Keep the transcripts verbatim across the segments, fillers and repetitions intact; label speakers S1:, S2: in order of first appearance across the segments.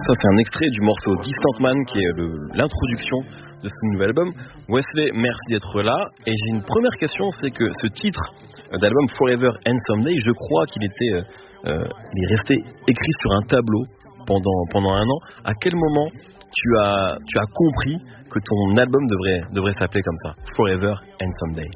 S1: Ça, c'est un extrait du morceau Distant Man, qui est le, l'introduction de ce nouvel album. Wesley, merci d'être là. Et j'ai une première question, c'est que ce titre d'album Forever and Someday, je crois qu'il était, euh, il est resté écrit sur un tableau pendant pendant un an. À quel moment tu as tu as compris que ton album devrait devrait s'appeler comme ça, Forever and Someday?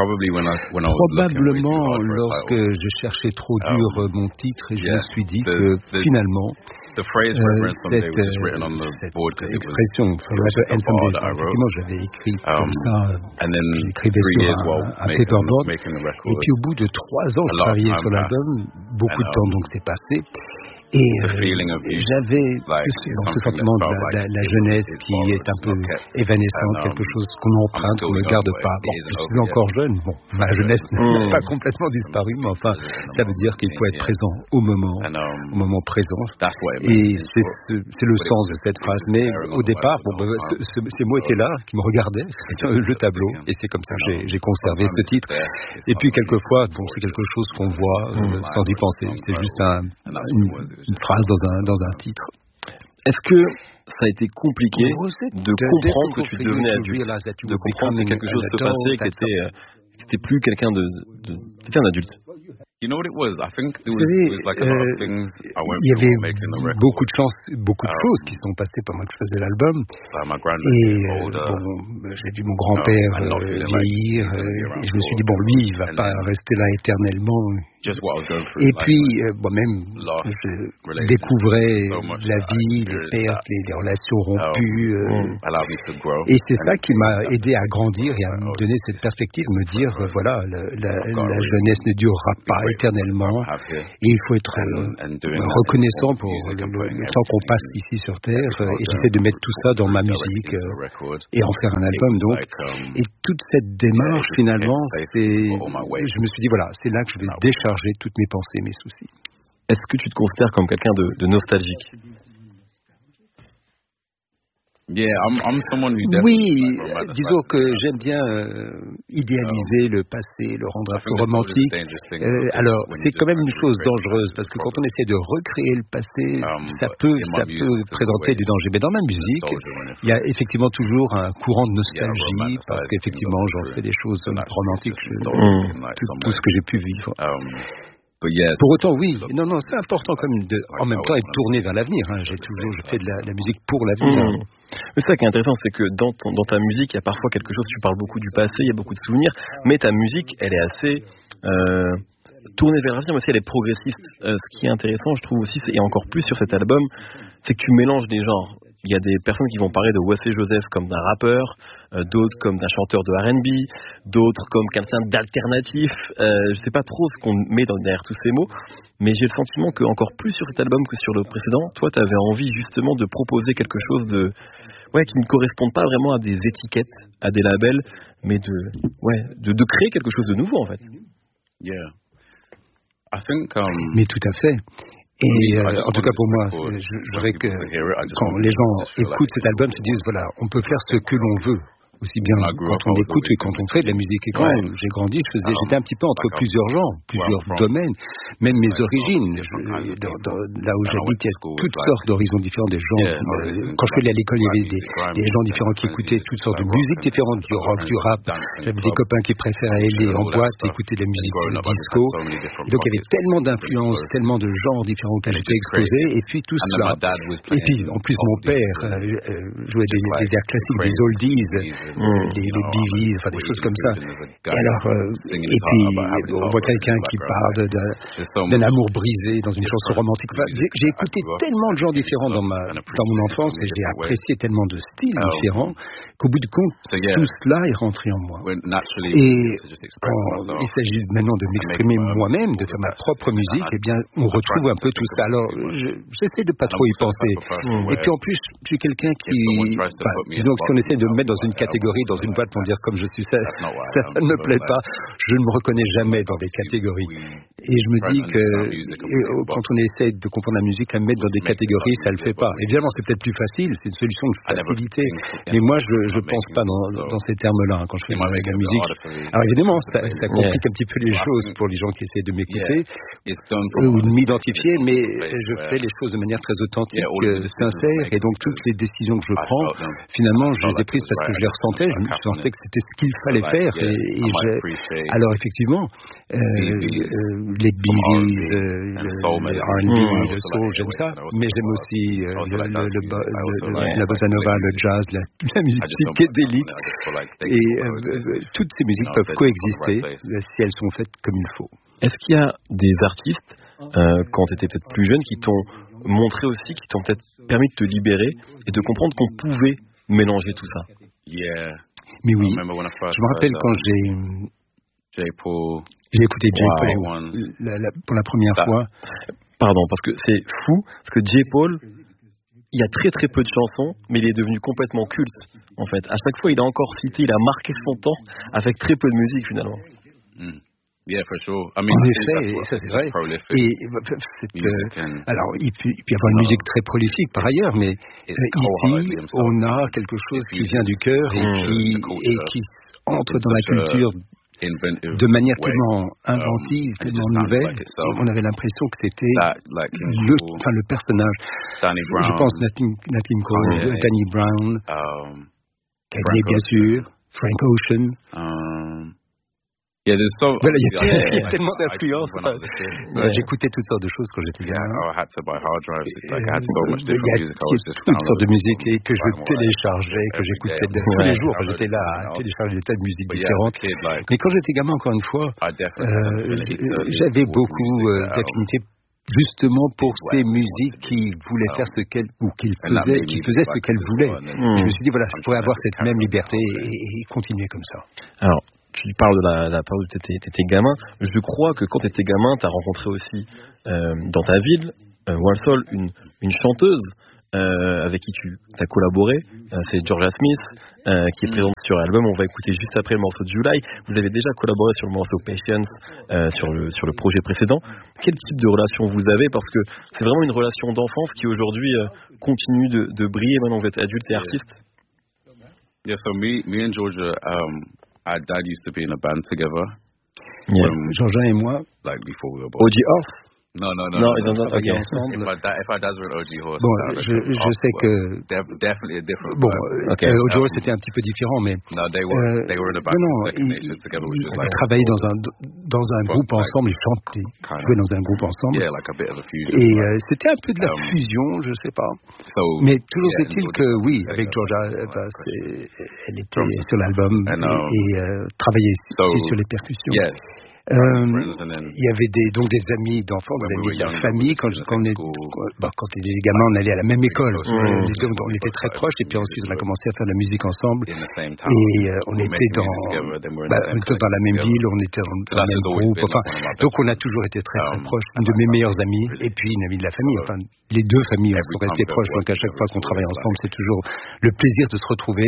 S2: Probablement lorsque je cherchais trop dur um, mon titre et je yeah, me suis dit the, que the, finalement
S1: the phrase euh,
S2: cette, euh, cette expression Forever and Someday, effectivement j'avais écrit um, comme ça, j'écrivais sur un, un paperboard et puis au bout de trois ans je travaillais sur l'album, beaucoup de temps donc c'est passé. Et euh, j'avais dans ce sentiment de la, la, la jeunesse qui est un peu évanescente, quelque chose qu'on emprunte, qu'on ne garde pas. Bon, je suis encore jeune, bon, ma jeunesse n'a pas complètement disparu, mais enfin, ça veut dire qu'il faut être présent au moment, au moment présent. Et c'est, c'est le sens de cette phrase. Mais au départ, bon, ben, ce, ce, ces mots étaient là, qui me regardaient, le tableau, et c'est comme ça que j'ai, j'ai conservé ce titre. Et puis quelquefois, bon, c'est quelque chose qu'on voit euh, sans y penser. C'est juste un, une, une phrase dans un, dans un titre.
S1: Est-ce que ça a été compliqué de comprendre que tu devenais adulte, de comprendre que quelque chose se passait, que tu n'étais plus quelqu'un de, de, tu étais un adulte?
S2: Vous savez, euh, il y avait beaucoup de chance, beaucoup de choses qui sont passées pendant que je faisais l'album. Et euh, bon, j'ai vu mon grand-père euh, vieillir, euh, et je me suis dit bon, lui, il va pas rester là éternellement. Et puis, euh, moi-même, je découvrais la vie, les pertes, les, les relations rompues. Euh, et c'est ça qui m'a aidé à grandir et à me donner cette perspective, me dire euh, voilà, la, la, la jeunesse ne durera pas éternellement et il faut être euh, reconnaissant pour le, le, le temps qu'on passe ici sur Terre euh, et j'essaie de mettre tout ça dans ma musique euh, et en faire un album donc. Et toute cette démarche finalement, c'est, je me suis dit voilà, c'est là que je vais décharger toutes mes pensées, mes soucis.
S1: Est-ce que tu te considères comme quelqu'un de, de nostalgique?
S2: Yeah, I'm, I'm someone who oui, disons que j'aime bien euh, idéaliser le passé, le rendre un peu romantique. Euh, alors, c'est quand même une chose dangereuse parce que quand on essaie de recréer le passé, ça peut, ça peut présenter des dangers. Mais dans ma musique, il y a effectivement toujours un courant de nostalgie parce qu'effectivement, j'en fais des choses romantiques dans tout, tout ce que j'ai pu vivre. Pour autant, oui. Non, non, c'est important quand même de, en même temps, être tourné vers l'avenir. Hein. J'ai toujours, je fais de la, de la musique pour l'avenir.
S1: Mmh. Mais ça qui est intéressant, c'est que dans, ton, dans ta musique, il y a parfois quelque chose. Tu parles beaucoup du passé, il y a beaucoup de souvenirs, mais ta musique, elle est assez euh, tournée vers l'avenir, mais aussi elle est progressiste. Euh, ce qui est intéressant, je trouve aussi, c'est, et encore plus sur cet album, c'est que tu mélanges des genres. Il y a des personnes qui vont parler de Wesley Joseph comme d'un rappeur, euh, d'autres comme d'un chanteur de R and B, d'autres comme quelqu'un d'alternatif. Euh, je sais pas trop ce qu'on met dans, derrière tous ces mots, mais j'ai le sentiment que encore plus sur cet album que sur le précédent, toi, tu avais envie justement de proposer quelque chose de, ouais, qui ne corresponde pas vraiment à des étiquettes, à des labels, mais de, ouais, de, de créer quelque chose de nouveau en fait.
S2: Yeah. I think, um... Mais tout à fait. Et euh, en tout cas pour moi, je, je voudrais que quand les gens écoutent cet album, se disent voilà, on peut faire ce que l'on veut. Aussi bien quand on écoute et quand on fait de la musique. Et quand ouais. j'ai grandi, je faisais, j'étais un petit peu entre plusieurs genres, plusieurs domaines, même mes origines. Je, dans, dans, là où j'habite, il y a toutes sortes d'horizons différents, des gens. Euh, quand je suis allé à l'école, il y avait des, des gens différents qui écoutaient toutes sortes de musiques différentes, du rock, du rap. J'avais des copains qui préféraient aller en boîte, écouter de la musique disco. Et donc il y avait tellement d'influences, tellement de genres différents auxquels j'étais exposé. Et puis tout cela. Et puis en plus, mon père euh, jouait des, des airs classiques, des oldies. Mmh. les, les Bee Gees, enfin des choses comme ça. Et alors, euh, et puis on voit quelqu'un qui parle de, de, d'un amour brisé dans une chanson romantique. Enfin, j'ai, j'ai écouté tellement de genres différents dans ma dans mon enfance et j'ai apprécié tellement de styles différents qu'au bout du compte, tout cela est rentré en moi. Et quand il s'agit maintenant de m'exprimer moi-même, de faire ma propre musique, eh bien, on retrouve un peu tout ça. Alors, je, j'essaie de pas trop y penser. Et puis en plus, je suis quelqu'un qui, enfin, disons que si on essaie de me mettre dans une catégorie catégorie dans une boîte pour dire comme je suis ça, ça, ça ne me plaît pas. Je ne me reconnais jamais dans des catégories. Et je me dis que quand on essaie de comprendre la musique, la mettre dans des catégories, ça le fait pas. Évidemment, c'est peut-être plus facile, c'est une solution de facilité. Mais moi, je je pense pas dans, dans ces termes-là hein, quand je fais de la musique. Alors évidemment, ça, ça complique un petit peu les choses pour les gens qui essaient de m'écouter ou de m'identifier, mais je fais les choses de manière très authentique, sincère, et donc toutes les décisions que je prends, finalement, je les ai prises parce que je les ressentais, je me sentais que c'était ce qu'il fallait faire. Et, et j'ai... Alors effectivement, euh, euh, les Beatles, euh, le R and B, le soul, j'aime ça, mais j'aime aussi euh, le, le, le, le, le, la bossa nova, le jazz, la, la musique psychédélique. Et euh, toutes ces musiques peuvent coexister si elles sont faites comme il faut.
S1: Est-ce qu'il y a des artistes, euh, quand tu étais peut-être plus jeune, qui t'ont montré aussi, qui t'ont peut-être permis de te libérer et de comprendre qu'on pouvait mélanger tout ça?
S2: Mais oui, je me rappelle quand j'ai... J'ai écouté J. Paul la, la, pour la première ah. fois.
S1: Pardon, parce que c'est fou, parce que J. Paul, il y a très très peu de chansons, mais il est devenu complètement culte, en fait. À chaque fois, il a encore cité, il a marqué son temps avec très peu de musique, finalement.
S3: Mm. Yeah, for sure. I mean,
S2: en effet, et ça c'est vrai. Et c'est, euh, alors, il peut, il peut y avoir une musique très prolifique par ailleurs, mais euh, ici, on a quelque chose qui vient du cœur et qui, et qui entre dans la culture de manière tellement inventive, tellement nouvelle. On avait l'impression que c'était le, enfin, le personnage. Je pense Nat King Cole, Danny Brown, Kanye bien sûr, Frank Ocean.
S3: Il y a, so,
S2: voilà, il y a, yeah, il y a tellement d'influences. Yeah. J'écoutais toutes sortes de choses quand j'étais gamin.
S3: Yeah, I had to buy hard drives. Like, I had to go much
S2: different music. I was just toutes sortes de musique et que je téléchargeais, que j'écoutais tous les jours. Enfin, j'étais là à télécharger des tas de musiques différentes. Mais quand j'étais gamin, encore une fois, euh, j'avais beaucoup euh, d'affinité justement pour ces musiques qui voulaient faire ce qu'elles ou qui faisaient, qui faisaient ce qu'elles voulaient. Mm. Je me suis dit voilà, je pourrais avoir cette même liberté et, et continuer comme ça.
S1: Alors. Tu parles de la, la période où tu étais gamin. Je crois que quand tu étais gamin, tu as rencontré aussi euh, dans ta ville, euh, Walsall, une, une chanteuse euh, avec qui tu as collaboré. Euh, c'est Georgia Smith, euh, qui est présente sur l'album. On va écouter juste après le morceau de July. Vous avez déjà collaboré sur le morceau Patience, euh, sur, le, sur le projet précédent. Quel type de relation vous avez? Parce que c'est vraiment une relation d'enfance qui aujourd'hui euh, continue de, de briller maintenant que vous êtes adulte et artiste.
S3: Yeah, so me, me and Georgia... Um... Our dad used to be in a band together.
S2: Yeah. Um, Jean-Jean et moi.
S3: Like before we were
S1: O
S3: born.
S1: G Horse?
S3: No, no, no.
S1: No,
S3: no,
S1: no, no, no okay.
S3: If our, da- if our dads were O G Horse.
S2: Bon, je, je sais que.
S3: Def- definitely a different.
S2: Bon, okay. euh, O G Horse um, c'était un petit peu différent, mais.
S3: No, they were, euh, they were in a band.
S2: Non, non, ils, ils like travaillaient dans un dans un groupe like, ensemble, ils chantaient, ils jouaient dans un groupe ensemble.
S3: Yeah, like a bit of a fusion.
S2: Et euh, c'était un peu de la um, fusion, je sais pas. So, mais toujours yeah, est-il que oui, avec Georgia, bah, c'est, elle était sur l'album and, um, et euh, travaillait so, aussi sur les percussions.
S3: Yeah.
S2: Euh, il y avait des, donc des amis d'enfants, des amis de la famille. Quand, quand, on est, bah, quand on était gamins, on allait à la même école. Mm. Donc on était très proches. Et puis ensuite, on a commencé à faire de la musique ensemble. Et euh, on était dans, bah, on était dans la même ville, on était dans, dans le même groupe. Enfin, donc on a toujours été très très proches. Une de mes meilleures amies et puis une amie de la famille. Enfin, les deux familles sont restées proches. Donc à chaque fois qu'on travaille ensemble, c'est toujours le plaisir de se retrouver.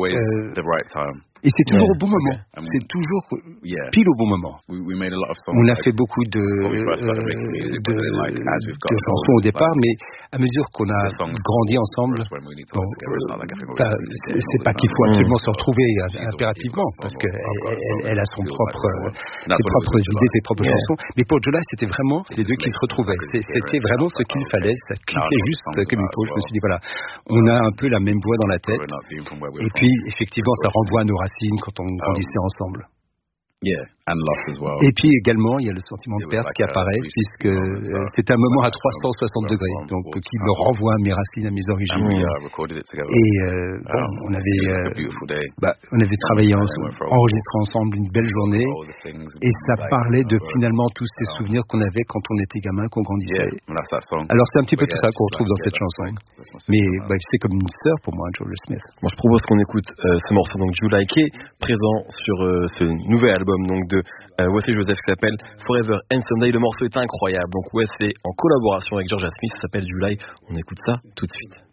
S2: Euh, Et c'est toujours yeah. au bon moment. Okay. I mean, c'est toujours yeah. pile au bon moment.
S3: We, we made a lot of songs,
S2: on a fait beaucoup de, euh, music, de, like, de chansons au départ, mais à mesure qu'on a grandi ensemble, bon, euh, c'est, c'est pas qu'il faut absolument se retrouver impérativement, parce qu'elle elle, elle a son propre, ses propres idées, ses propres chansons. Mais pour July, c'était vraiment les deux qui se retrouvaient. C'était vraiment ce qu'il fallait. Ça cliquait juste comme il faut. Je me suis dit, voilà, on a un peu la même voix dans la tête. Et puis, effectivement, ça renvoie à nos racines quand on grandissait ensemble.
S3: Yeah, and loss as well.
S2: Et puis également, il y a le sentiment de perte like qui apparaît, puisque euh, c'est un moment à trois cent soixante degrés, donc qui me renvoie à mes racines, à mes origines.
S3: We, uh,
S2: et euh, bon, on avait, euh, bah, on avait travaillé, ensemble, enregistré ensemble une belle journée, et ça parlait de finalement tous ces souvenirs qu'on avait quand on était gamin, qu'on grandissait. Alors c'est un petit peu tout ça qu'on retrouve dans cette chanson. Mais bah, c'est comme une sœur pour moi, Georgia Smith.
S1: Bon, je propose qu'on écoute euh, ce morceau, donc July, qui est présent sur euh, ce nouvel album. Donc de euh, Wesley Joseph qui s'appelle Forever and Sunday. Le morceau est incroyable. Donc Wesley en collaboration avec Georgia Smith, ça s'appelle July. On écoute ça tout de suite.